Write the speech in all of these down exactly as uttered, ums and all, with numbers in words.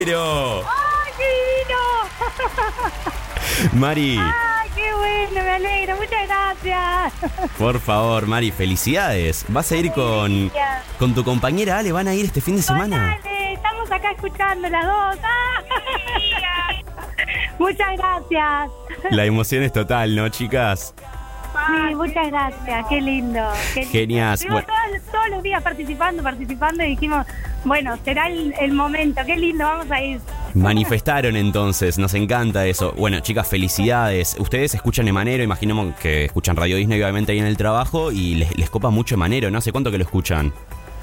Pero... ¡Ay, qué divino! Mari, ¡Ay, qué bueno! Me alegro. Muchas gracias. por favor, Mari, felicidades. ¿Vas a ir con, Gracias. con tu compañera Ale? ¿Van a ir este fin de semana? Dale, estamos acá escuchando las dos. ¡Ah! Muchas gracias. La emoción es total, ¿no, chicas? Sí, muchas gracias. Qué lindo. Qué lindo. Genial. Estuvimos Bueno. todos, todos los días participando, participando y dijimos, bueno, será el, el momento. Qué lindo, vamos a ir. Manifestaron entonces, nos encanta eso. Bueno, chicas, felicidades. Ustedes escuchan Emanero, imaginemos que escuchan Radio Disney obviamente ahí en el trabajo y les, les copa mucho Emanero, ¿no? ¿Hace cuánto que lo escuchan?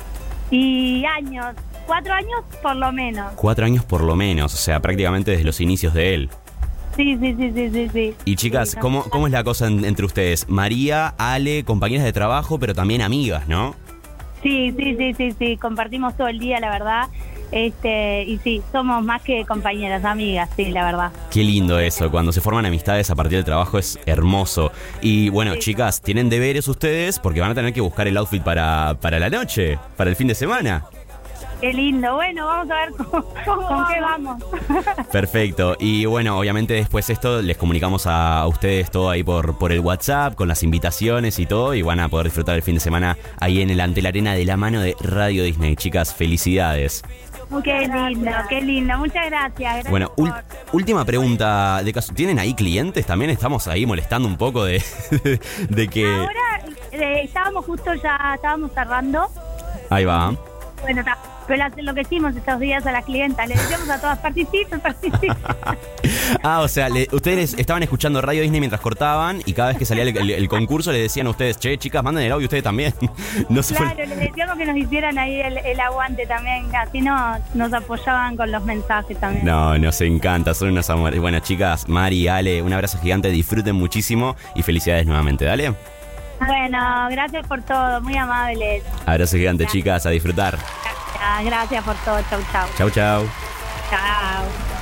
Y años, cuatro años por lo menos. Cuatro años por lo menos, o sea, prácticamente desde los inicios de él. Sí, sí, sí, sí, sí, sí. Y chicas, Sí, ¿cómo, cómo es la cosa en- entre ustedes? María, Ale, compañeras de trabajo, pero también amigas, ¿no? Sí, sí, sí, sí, sí, compartimos todo el día, la verdad. Este, y sí, somos más que compañeras, amigas, sí, la verdad. Qué lindo eso, cuando se forman amistades a partir del trabajo es hermoso. Y bueno, Sí. chicas, tienen deberes ustedes porque van a tener que buscar el outfit para, para la noche, para el fin de semana. Qué lindo. Bueno, vamos a ver con, con qué vamos. Perfecto. Y bueno, obviamente después esto les comunicamos a, a ustedes todo ahí por, por el WhatsApp, con las invitaciones y todo, y van a poder disfrutar el fin de semana ahí en el Ante la Arena de la mano de Radio Disney. Chicas, felicidades. Qué lindo, qué lindo. Muchas gracias. gracias Bueno, ul- por- última pregunta de caso. ¿Tienen ahí clientes también? Estamos ahí molestando un poco de, de que... Ahora eh, estábamos justo ya, estábamos cerrando. Ahí va. Bueno, ta- pero la- lo que hicimos estos días a las clientas, le decíamos a todas, participen, participen. Ah, o sea, le- ustedes estaban escuchando Radio Disney mientras cortaban y cada vez que salía el, el- el concurso le decían a ustedes, che, chicas, manden el audio ustedes también. No se fue- Claro, les decíamos que nos hicieran ahí el, el aguante también, así no, nos apoyaban con los mensajes también. No, nos encanta, son unos amores. Bueno, chicas, Mari, Ale, un abrazo gigante, disfruten muchísimo y felicidades nuevamente, dale. Bueno, gracias por todo, muy amables. Abrazo gigante, chicas, a disfrutar. Gracias, gracias por todo, chau, chau. Chau, chau. Chao.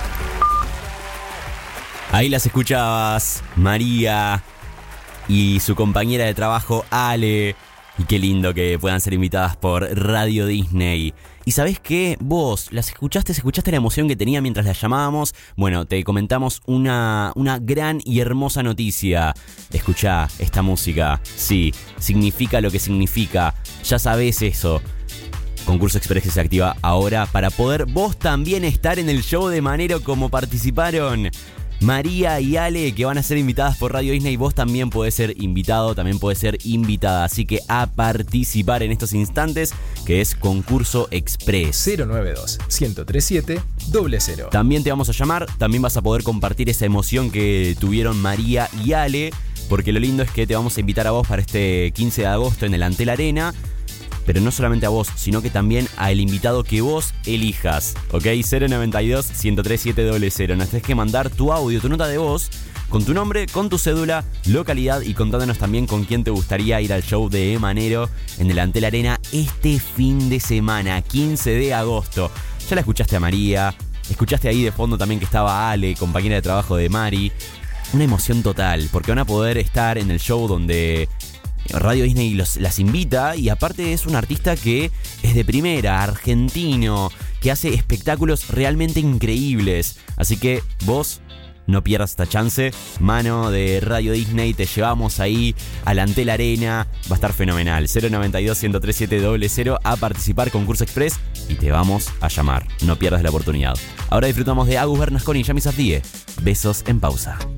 Ahí las escuchabas, María y su compañera de trabajo, Ale. Y qué lindo que puedan ser invitadas por Radio Disney. ¿Y sabés qué? Vos, ¿las escuchaste? ¿Escuchaste la emoción que tenía mientras las llamábamos? Bueno, te comentamos una, una gran y hermosa noticia. Escuchá esta música. Sí, significa lo que significa. Ya sabés eso. Concurso Express que se activa ahora para poder vos también estar en el show de Manero como participaron María y Ale, que van a ser invitadas por Radio Disney. Vos también podés ser invitado, también podés ser invitada. Así que a participar en estos instantes, que es Concurso Express. cero nueve dos, uno cero tres siete, cero cero. También te vamos a llamar, también vas a poder compartir esa emoción que tuvieron María y Ale, porque lo lindo es que te vamos a invitar a vos para este quince de agosto en el Antel Arena. Pero no solamente a vos, sino que también al invitado que vos elijas, ¿ok? cero nueve dos, uno tres siete, cero cero. Nos tenés que mandar tu audio, tu nota de voz, con tu nombre, con tu cédula, localidad y contándonos también con quién te gustaría ir al show de Emanero en el Antel Arena este fin de semana, quince de agosto. Ya la escuchaste a María, escuchaste ahí de fondo también que estaba Ale, compañera de trabajo de Mari. Una emoción total, porque van a poder estar en el show donde Radio Disney los, las invita, y aparte es un artista que es de primera, argentino, que hace espectáculos realmente increíbles. Así que vos no pierdas esta chance. Mano de Radio Disney, te llevamos ahí al Antel Arena. Va a estar fenomenal. cero nueve dos, uno tres siete, cero cero a participar Concurso Express y te vamos a llamar. No pierdas la oportunidad. Ahora disfrutamos de Agus Bernasconi y Yami Safdie. Besos en pausa.